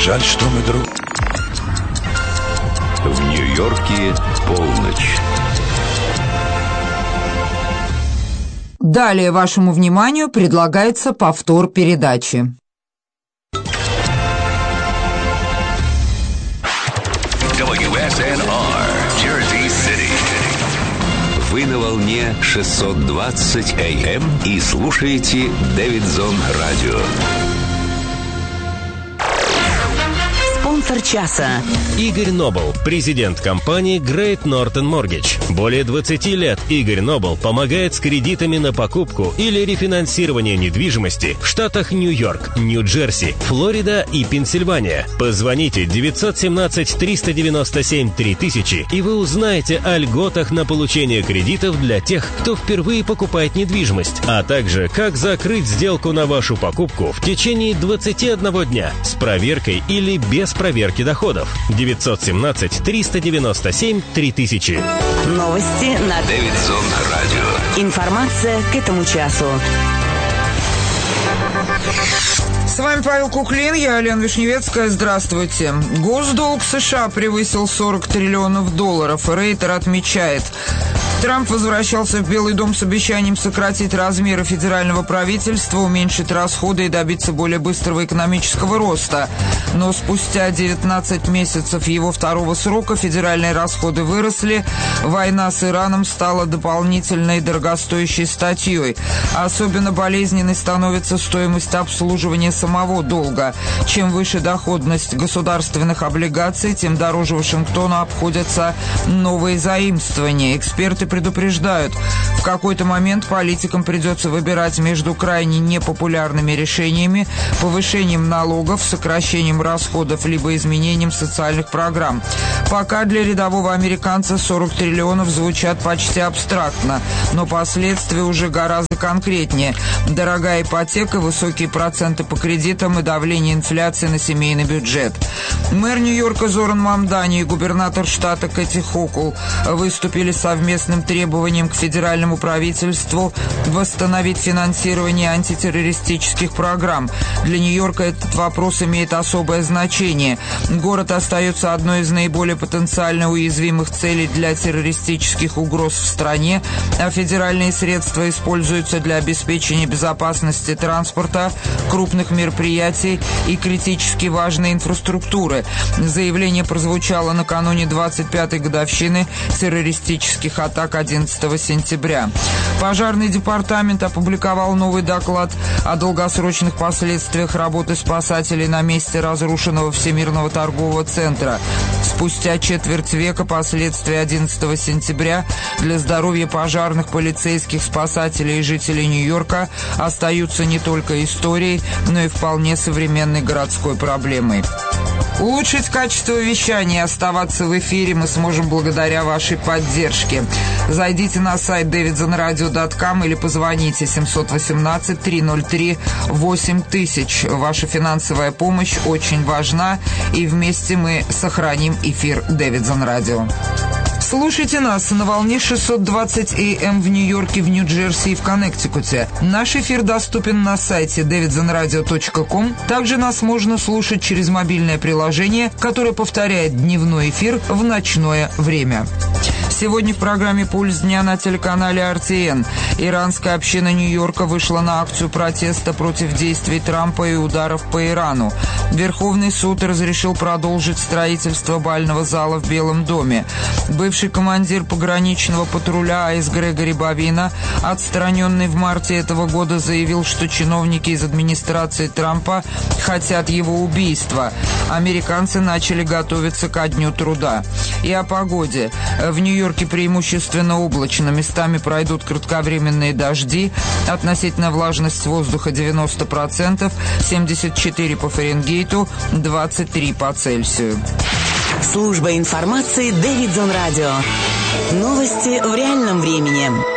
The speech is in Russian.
Жаль, что мы друг. В Нью-Йорке полночь. Далее вашему вниманию предлагается повтор передачи. WSNR, Jersey City. Вы на волне 620 AM и слушаете Дэвидсон Радио. Спонсор часа. Игорь Нобл, президент компании Great Northern Mortgage. Более 20 лет Игорь Нобл помогает с кредитами на покупку или рефинансирование недвижимости в штатах Нью-Йорк, Нью-Джерси, Флорида и Пенсильвания. Позвоните 917-397-3000, и вы узнаете о льготах на получение кредитов для тех, кто впервые покупает недвижимость, а также как закрыть сделку на вашу покупку в течение 21 дня с проверкой или без проверки доходов. 917-397-3000. Новости на Дэвидсон Радио. Информация к этому часу. С вами Павел Куклин, я Алена Вишневецкая. Здравствуйте. Госдолг США превысил $40 триллионов. Рейтер отмечает, Трамп возвращался в Белый дом с обещанием сократить размеры федерального правительства, уменьшить расходы и добиться более быстрого экономического роста. Но спустя 19 месяцев его второго срока федеральные расходы выросли, война с Ираном стала дополнительной дорогостоящей статьей. Особенно болезненной становится стоимость обслуживания самого долга. Чем выше доходность государственных облигаций, тем дороже Вашингтону обходятся новые заимствования. Эксперты предупреждают, в какой-то момент политикам придется выбирать между крайне непопулярными решениями, повышением налогов, сокращением расходов, либо изменением социальных программ. Пока для рядового американца 40 триллионов звучат почти абстрактно, но последствия уже гораздо конкретнее. Дорогая ипотека, высокие проценты по кредитам и давление инфляции на семейный бюджет. Мэр Нью-Йорка Зоран Мамдани и губернатор штата Кэти Хокул выступили с совместным требованием к федеральному правительству восстановить финансирование антитеррористических программ. Для Нью-Йорка этот вопрос имеет особое значение. Город остается одной из наиболее потенциально уязвимых целей для террористических угроз в стране, а федеральные средства используются для обеспечения безопасности транспорта, крупных мероприятий и критически важной инфраструктуры. Заявление прозвучало накануне 25-й годовщины террористических атак 11 сентября. Пожарный департамент опубликовал новый доклад о долгосрочных последствиях работы спасателей на месте разрушенного Всемирного торгового центра. Спустя четверть века последствия 11 сентября для здоровья пожарных, полицейских, спасателей и жителей Нью-Йорка остаются не только историей, но и вполне современной городской проблемой. Улучшить качество вещания и оставаться в эфире мы сможем благодаря вашей поддержке. Зайдите на сайт davidsonradio.com или позвоните 718-303-8000. Ваша финансовая помощь очень важна, и вместе мы сохраним эфир Дэвидсон Радио. Слушайте нас на волне 620 AM в Нью-Йорке, в Нью-Джерси и в Коннектикуте. Наш эфир доступен на сайте davidsonradio.com. Также нас можно слушать через мобильное приложение, которое повторяет дневной эфир в ночное время. Сегодня в программе «Пульс дня» на телеканале RTN. Иранская община Нью-Йорка вышла на акцию протеста против действий Трампа и ударов по Ирану. Верховный суд разрешил продолжить строительство бального зала в Белом доме. Бывший командир пограничного патруля АИС Грегори Бовина, отстраненный в марте этого года, заявил, что чиновники из администрации Трампа хотят его убийства. Американцы начали готовиться ко дню труда. И о погоде. В Нью-Йорке преимущественно облачно, местами пройдут кратковременные дожди, относительная влажность воздуха 90%, 74 по Фаренгейту, 23 по Цельсию. Служба информации Дэвидсон Радио. Новости в реальном времени.